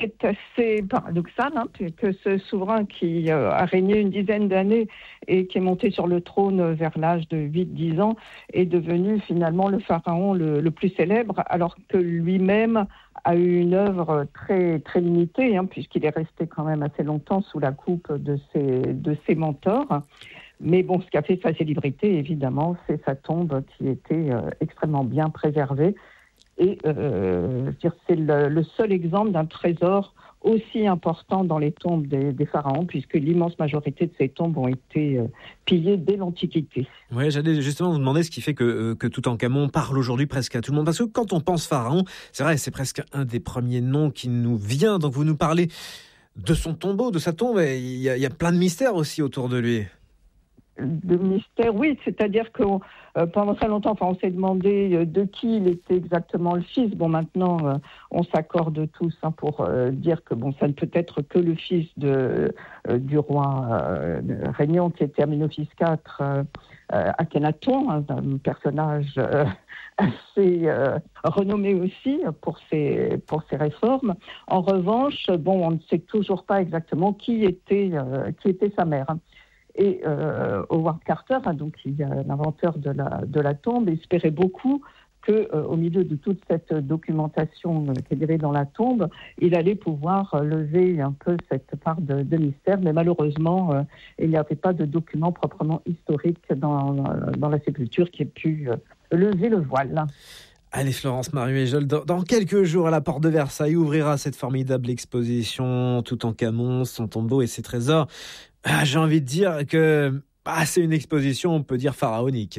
c'est assez paradoxal, que ce souverain qui a régné une dizaine d'années et qui est monté sur le trône vers l'âge de 8-10 ans est devenu finalement le pharaon le plus célèbre, alors que lui-même a eu une œuvre très, très limitée, puisqu'il est resté quand même assez longtemps sous la coupe de ses mentors. Mais bon, ce qui a fait sa célébrité, évidemment, c'est sa tombe qui était extrêmement bien préservée. Et c'est le seul exemple d'un trésor aussi important dans les tombes des pharaons, puisque l'immense majorité de ces tombes ont été pillées dès l'Antiquité. Oui, j'allais justement vous demander ce qui fait que Toutankhamon parle aujourd'hui presque à tout le monde. Parce que quand on pense pharaon, c'est vrai, c'est presque un des premiers noms qui nous vient. Donc vous nous parlez de son tombeau, de sa tombe. Il y a plein de mystères aussi autour de lui. De mystère, oui, c'est-à-dire que pendant très longtemps, on s'est demandé de qui il était exactement le fils. Bon, maintenant, on s'accorde tous pour dire que ça ne peut être que le fils du roi régnant, qui était Amenophis IV, Akhenaton, un personnage assez renommé aussi pour ses réformes. En revanche, on ne sait toujours pas exactement qui était sa mère. Et Howard Carter, donc l'inventeur de la tombe, espérait beaucoup qu'au milieu de toute cette documentation qui est dans la tombe, il allait pouvoir lever un peu cette part de mystère. Mais malheureusement, il n'y avait pas de document proprement historique dans la sépulture qui ait pu lever le voile. Allez, Florence Maruéjol, dans quelques jours à la porte de Versailles ouvrira cette formidable exposition Toutankhamon, son tombeau et ses trésors. J'ai envie de dire que c'est une exposition, on peut dire, pharaonique.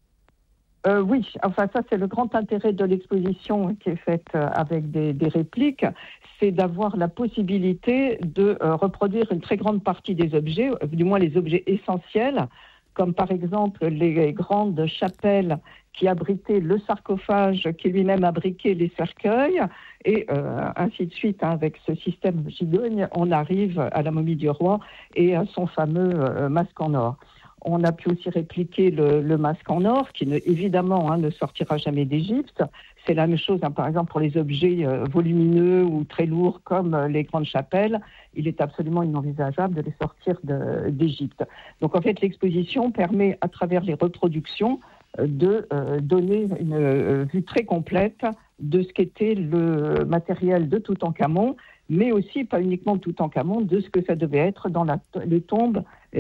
Oui, ça c'est le grand intérêt de l'exposition qui est faite avec des répliques, c'est d'avoir la possibilité de reproduire une très grande partie des objets, du moins les objets essentiels, comme par exemple les grandes chapelles qui abritaient le sarcophage, qui lui-même abriquait les cercueils, et ainsi de suite. Avec ce système gigogne, on arrive à la momie du roi et à son fameux masque en or. On a pu aussi répliquer le masque en or, qui évidemment ne sortira jamais d'Égypte. C'est la même chose, par exemple, pour les objets volumineux ou très lourds comme les grandes chapelles. Il est absolument inenvisageable de les sortir d'Égypte. Donc en fait, l'exposition permet, à travers les reproductions, de donner une vue très complète de ce qu'était le matériel de Toutankhamon, mais aussi, pas uniquement de Toutankhamon, de ce que ça devait être dans les tombes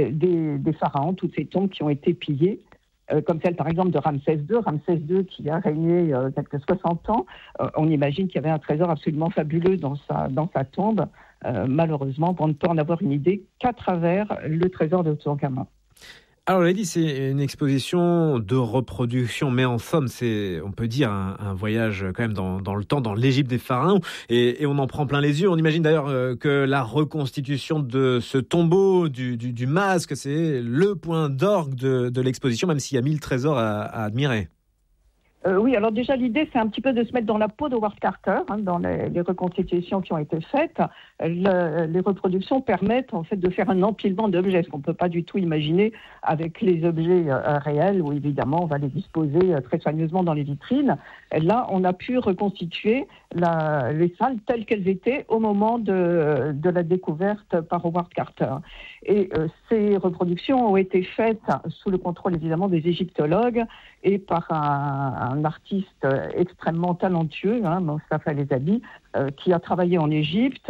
des pharaons, toutes ces tombes qui ont été pillées, comme celle par exemple de Ramsès II. Ramsès II qui a régné quelques 60 ans, on imagine qu'il y avait un trésor absolument fabuleux dans sa tombe. Malheureusement, on ne peut en avoir une idée qu'à travers le trésor de Toutankhamon. Alors, on l'a dit, c'est une exposition de reproduction, mais en somme, c'est, on peut dire, un voyage quand même dans le temps, dans l'Égypte des pharaons, et on en prend plein les yeux. On imagine d'ailleurs que la reconstitution de ce tombeau, du masque, c'est le point d'orgue de l'exposition, même s'il y a 1000 trésors à admirer. Oui, alors déjà l'idée c'est un petit peu de se mettre dans la peau de Howard Carter, dans les reconstitutions qui ont été faites. Les reproductions permettent en fait de faire un empilement d'objets, ce qu'on ne peut pas du tout imaginer avec les objets réels, où évidemment on va les disposer très soigneusement dans les vitrines. Et là, on a pu reconstituer les salles telles qu'elles étaient au moment de la découverte par Howard Carter. Et ces reproductions ont été faites sous le contrôle évidemment des égyptologues et par un artiste extrêmement talentueux, Mostafa El-Zabi, qui a travaillé en Égypte,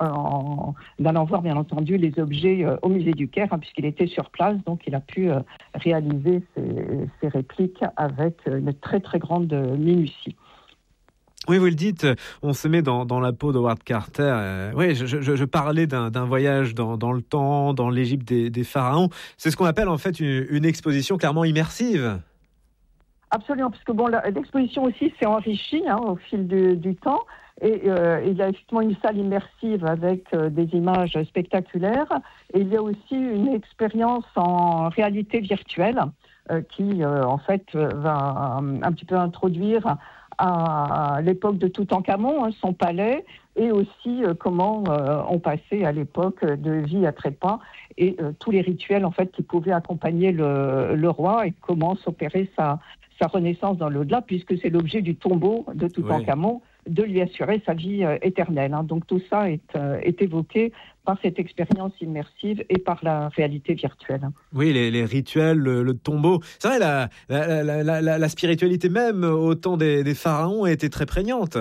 en allant voir bien entendu les objets au musée du Caire, puisqu'il était sur place, donc il a pu réaliser ces répliques avec une très très grande minutie. Oui, vous le dites, on se met dans la peau de Howard Carter. Oui, je parlais d'un voyage dans le temps, dans l'Égypte des pharaons. C'est ce qu'on appelle en fait une exposition clairement immersive. Absolument, parce que l'exposition aussi s'est enrichie au fil du temps. Et il y a effectivement une salle immersive avec des images spectaculaires. Et il y a aussi une expérience en réalité virtuelle qui, en fait, va un petit peu introduire à l'époque de Toutankhamon, son palais, et aussi comment on passait à l'époque de vie à trépas et tous les rituels en fait qui pouvaient accompagner le roi et comment s'opérait sa renaissance dans l'au-delà, puisque c'est l'objet du tombeau de Toutankhamon. de lui assurer sa vie éternelle. Donc tout ça est évoqué par cette expérience immersive et par la réalité virtuelle. Oui, les rituels, le tombeau. C'est vrai, la spiritualité même au temps des pharaons était très prégnante.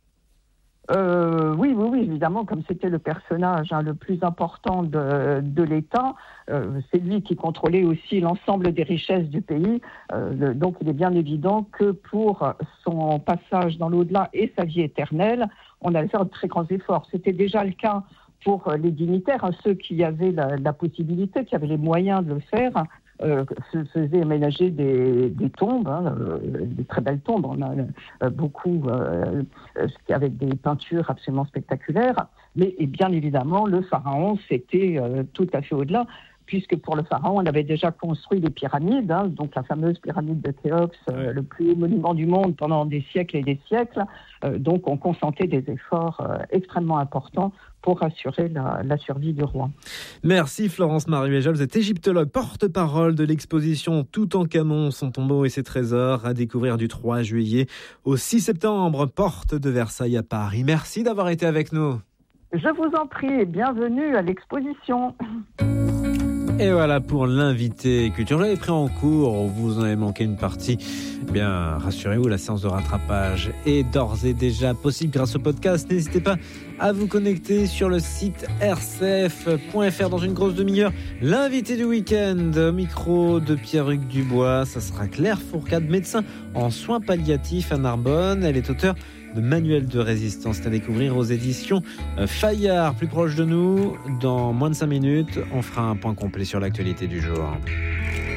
Oui, évidemment, comme c'était le personnage le plus important de l'État, c'est lui qui contrôlait aussi l'ensemble des richesses du pays. Donc il est bien évident que pour son passage dans l'au-delà et sa vie éternelle, on allait faire de très grands efforts. C'était déjà le cas pour les dignitaires, ceux qui avaient la possibilité, qui avaient les moyens de le faire. Se faisaient aménager des tombes, des très belles tombes. On a beaucoup avec des peintures absolument spectaculaires. Mais et bien évidemment, le pharaon, c'était tout à fait au-delà, puisque pour le pharaon, on avait déjà construit les pyramides, donc la fameuse pyramide de Khéops, le plus haut monument du monde pendant des siècles et des siècles. Donc on consentait des efforts extrêmement importants pour assurer la survie du roi. Merci Florence Marie-Béjol, vous êtes égyptologue, porte-parole de l'exposition Toutankhamon, son tombeau et ses trésors, à découvrir du 3 juillet au 6 septembre, porte de Versailles à Paris. Merci d'avoir été avec nous. Je vous en prie et bienvenue à l'exposition. Et voilà pour l'invité culture. Vous l'avez pris en cours, vous en avez manqué une partie. Eh bien, rassurez-vous, la séance de rattrapage est d'ores et déjà possible grâce au podcast. N'hésitez pas à vous connecter sur le site rcf.fr dans une grosse demi-heure. L'invité du week-end, au micro de Pierre-Hugues Dubois, ça sera Claire Fourcade, médecin en soins palliatifs à Narbonne. Elle est auteure de manuel de résistance à découvrir aux éditions Fayard, plus proche de nous. Dans moins de 5 minutes, on fera un point complet sur l'actualité du jour.